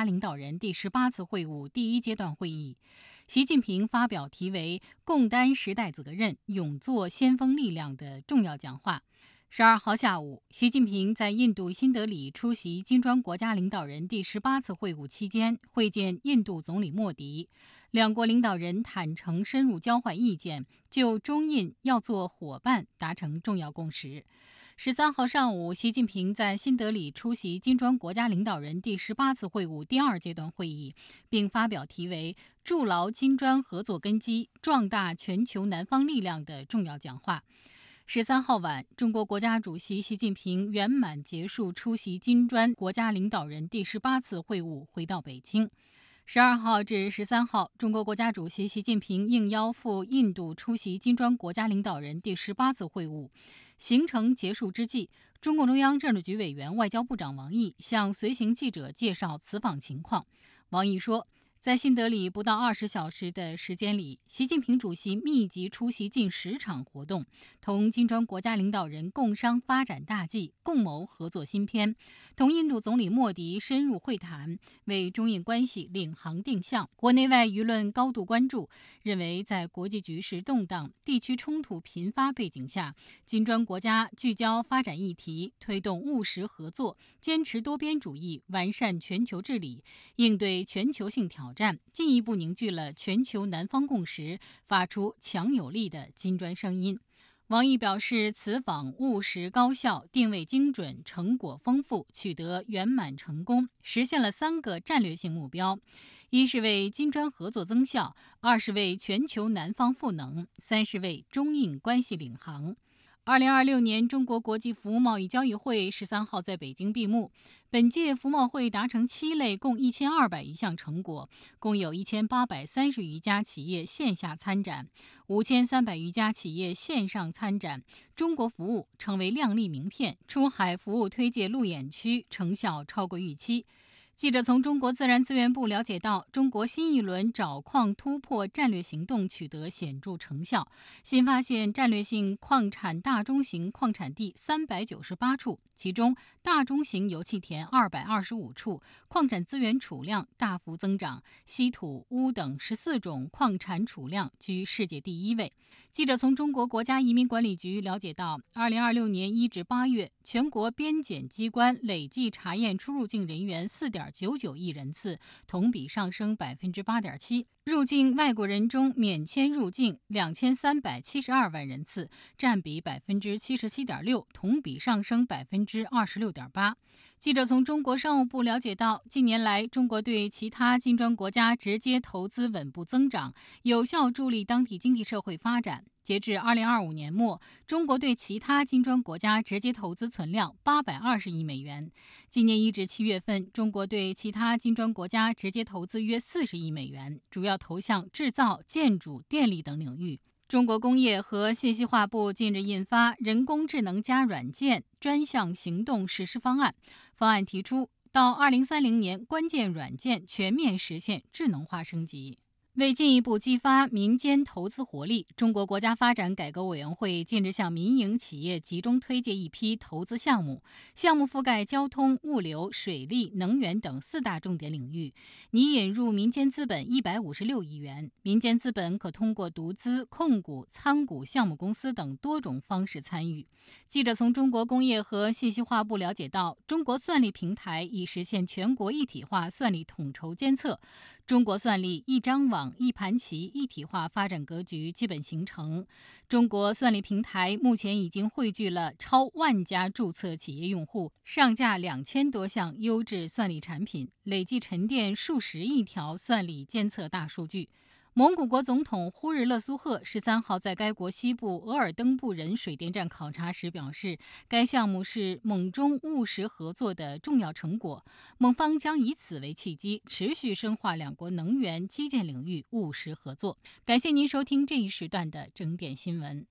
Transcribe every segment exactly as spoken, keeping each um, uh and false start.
家领导人第十八次会晤第一阶段会议，习近平发表题为“共担时代责任，勇做先锋力量”的重要讲话。十二号下午，习近平在印度新德里出席金砖国家领导人第十八次会晤期间，会见印度总理莫迪。两国领导人坦诚深入交换意见，就中印要做伙伴达成重要共识。十三号上午，习近平在新德里出席金砖国家领导人第十八次会晤第二阶段会议，并发表题为“筑牢金砖合作根基，壮大全球南方力量”的重要讲话。十三号晚，中国国家主席习近平圆满结束出席金砖国家领导人第十八次会晤，回到北京。十二号至十三号，中国国家主席习近平应邀赴印度出席金砖国家领导人第十八次会晤。行程结束之际，中共中央政治局委员、外交部长王毅向随行记者介绍此访情况。王毅说，在新德里不到二十小时的时间里，习近平主席密集出席近十场活动，同金砖国家领导人共商发展大计，共谋合作新篇，同印度总理莫迪深入会谈，为中印关系领航定向。国内外舆论高度关注，认为在国际局势动荡、地区冲突频发背景下，金砖国家聚焦发展议题，推动务实合作，坚持多边主义，完善全球治理，应对全球性挑战。进一步凝聚了全球南方共识，发出强有力的金砖声音。王毅表示，此访务实高效，定位精准，成果丰富，取得圆满成功，实现了三个战略性目标：一是为金砖合作增效，二是为全球南方赋能，三是为中印关系领航。二零二六年中国国际服务贸易交易会十三号在北京闭幕。本届服贸会达成七类共一千二百余项成果，共有一千八百三十余家企业线下参展，五千三百余家企业线上参展。中国服务成为亮丽名片，出海服务推介路演区成效超过预期。记者从中国自然资源部了解到，中国新一轮找矿突破战略行动取得显著成效，新发现战略性矿产大中型矿产地三百九十八处，其中大中型油气田二百二十五处，矿产资源储量大幅增长，稀土、钨等十四种矿产储量居世界第一位。记者从中国国家移民管理局了解到，二零二六年一至八月，全国边检机关累计查验出入境人员四点九九亿人次，同比上升百分之八点七。入境外国人中免签入境两千三百七十二万人次，占比百分之七十七点六，同比上升百分之二十六点八。记者从中国商务部了解到，近年来中国对其他金砖国家直接投资稳步增长，有效助力当地经济社会发展。截至二零二五年末，中国对其他金砖国家直接投资存量八百二十亿美元。今年一至七月份，中国对其他金砖国家直接投资约四十亿美元，主要投向制造、建筑、电力等领域。中国工业和信息化部近日印发《人工智能加软件专项行动实施方案》，方案提出，到二零三零年，关键软件全面实现智能化升级。为进一步激发民间投资活力，中国国家发展改革委员会近日向民营企业集中推介一批投资项目，项目覆盖交通、物流、水利、能源等四大重点领域，拟引入民间资本一百五十六亿元。民间资本可通过独资、控股、参股项目公司等多种方式参与。记者从中国工业和信息化部了解到，中国算力平台已实现全国一体化算力统筹监测，中国算力一张网、一盘棋一体化发展格局基本形成。中国算力平台目前已经汇聚了超万家注册企业用户，上架两千多项优质算力产品，累计沉淀数十亿条算力监测大数据。蒙古国总统呼日勒苏赫十三号在该国西部额尔登布仁水电站考察时表示，该项目是蒙中务实合作的重要成果，蒙方将以此为契机，持续深化两国能源、基建领域务实合作。感谢您收听这一时段的整点新闻。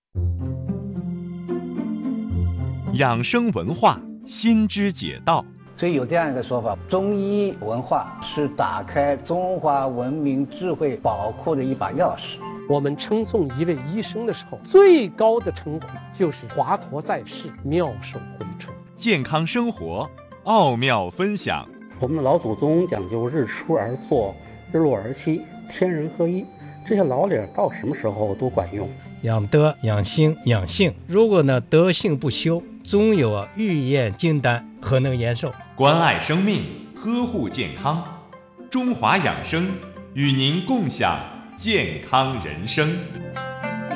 养生文化，心之解道。 所以有这样一个说法，中医文化是打开中华文明智慧宝库的一把钥匙。 我们称颂一位医生的时候，最高的称呼就是华佗在世，妙手回春。 健康生活，奥妙分享。 我们的老祖宗讲究日出而作，日落而息，天人合一，这些老理儿到什么时候都管用。 养德、养心、养性，如果呢德性不修，总有啊欲验金丹，何能延寿？ 关爱生命，呵护健康，中华养生与您共享健康人生。